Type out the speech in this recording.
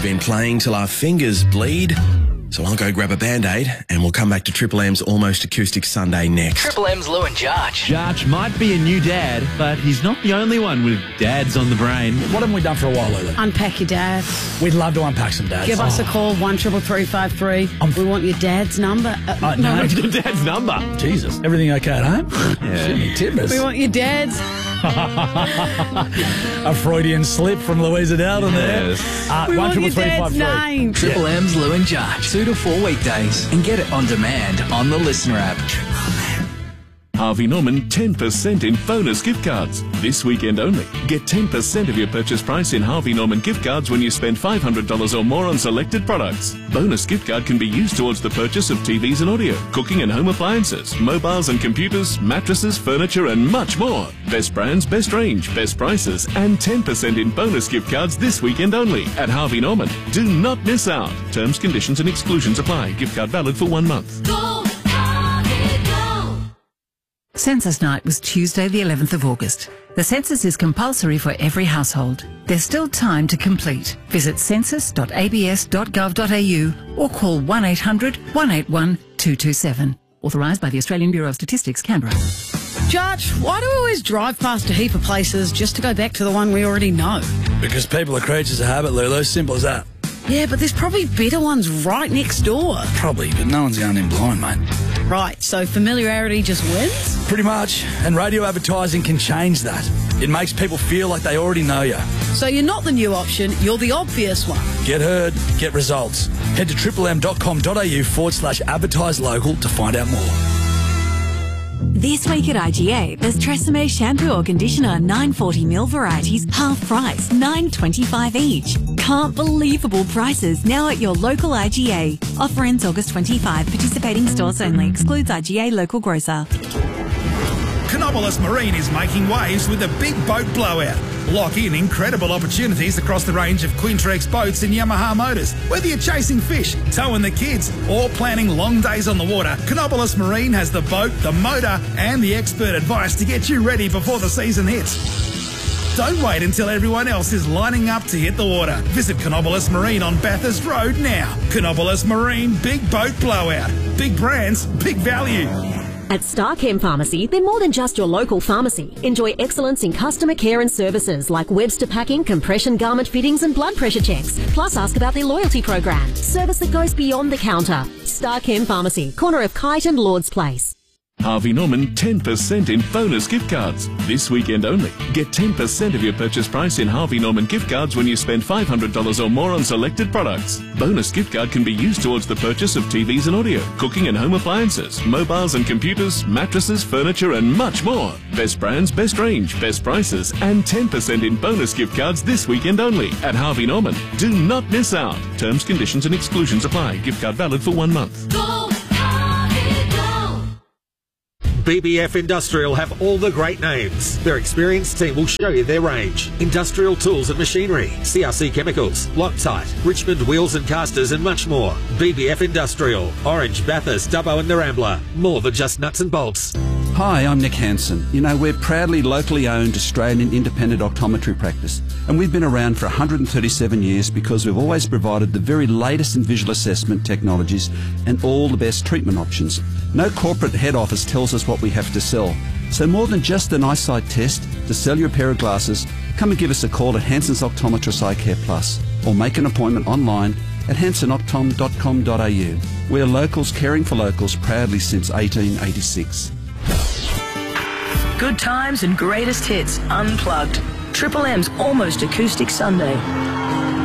We've been playing till our fingers bleed, so I'll go grab a Band-Aid and we'll come back to Triple M's Almost Acoustic Sunday next. Triple M's Lou and Jarch. Jarch might be a new dad, but he's not the only one with dads on the brain. What haven't we done for a while, Lulu? Unpack your dad. We'd love to unpack some dads. Give us a call, 133353. We want your dad's number. No. Your dad's number. Jesus. Everything okay at home? Yeah. Timbers. We want your dad's. A Freudian slip from Louisa Dowden there. Yes. We want your dad's 133353. name. Triple M's Lou and Jarch. 2 to 4 weekdays. And get it on demand on the Listener app. Harvey Norman 10% in bonus gift cards. This weekend only. Get 10% of your purchase price in Harvey Norman gift cards when you spend $500 or more on selected products. Bonus gift card can be used towards the purchase of TVs and audio, cooking and home appliances, mobiles and computers, mattresses, furniture and much more. Best brands, best range, best prices and 10% in bonus gift cards this weekend only at Harvey Norman. Do not miss out. Terms, conditions and exclusions apply. Gift card valid for 1 month. Census night was Tuesday the 11th of August. The census is compulsory for every household. There's still time to complete. Visit census.abs.gov.au or call 1800 181 227. Authorised by the Australian Bureau of Statistics, Canberra. Jarch, why do we always drive past a heap of places just to go back to the one we already know? Because people are creatures of habit, Lulu. Simple as that. Yeah, but there's probably better ones right next door. Probably, but no one's going in blind, mate. Right, so familiarity just wins? Pretty much. And radio advertising can change that. It makes people feel like they already know you. So you're not the new option, you're the obvious one. Get heard, get results. Head to triplem.com.au/advertise local to find out more. This week at IGA, there's Tresemme shampoo or conditioner, 940ml varieties, half price, $9.25 each. Can't believable prices now at your local IGA. Offer ends August 25. Participating stores only. Excludes IGA local grocer. Canobolas Marine is making waves with a big boat blowout. Lock in incredible opportunities across the range of Quintrex boats and Yamaha motors. Whether you're chasing fish, towing the kids, or planning long days on the water, Canobolas Marine has the boat, the motor, and the expert advice to get you ready before the season hits. Don't wait until everyone else is lining up to hit the water. Visit Canobolas Marine on Bathurst Road now. Canobolas Marine Big Boat Blowout. Big brands, big value. At Starchem Pharmacy, they're more than just your local pharmacy. Enjoy excellence in customer care and services like Webster packing, compression garment fittings and blood pressure checks. Plus ask about their loyalty program. Service that goes beyond the counter. Starchem Pharmacy, corner of Kite and Lord's Place. Harvey Norman 10% in bonus gift cards. This weekend only. Get 10% of your purchase price in Harvey Norman gift cards when you spend $500 or more on selected products. Bonus gift card can be used towards the purchase of TVs and audio, cooking and home appliances, mobiles and computers, mattresses, furniture and much more. Best brands, best range, best prices and 10% in bonus gift cards this weekend only at Harvey Norman. Do not miss out. Terms, conditions and exclusions apply. Gift card valid for 1 month. BBF Industrial have all the great names. Their experienced team will show you their range. Industrial tools and machinery, CRC chemicals, Loctite, Richmond wheels and casters and much more. BBF Industrial, Orange, Bathurst, Dubbo and Narambla. More than just nuts and bolts. Hi, I'm Nick Hansen. You know, we're proudly locally owned Australian independent optometry practice, and we've been around for 137 years because we've always provided the very latest in visual assessment technologies and all the best treatment options. No corporate head office tells us what we have to sell. So more than just an eyesight test, to sell your pair of glasses, come and give us a call at Hansen's Optometrist Eye Care Plus, or make an appointment online at hansenoptom.com.au. We're locals caring for locals proudly since 1886. Good times and greatest hits unplugged. Triple M's Almost Acoustic Sunday.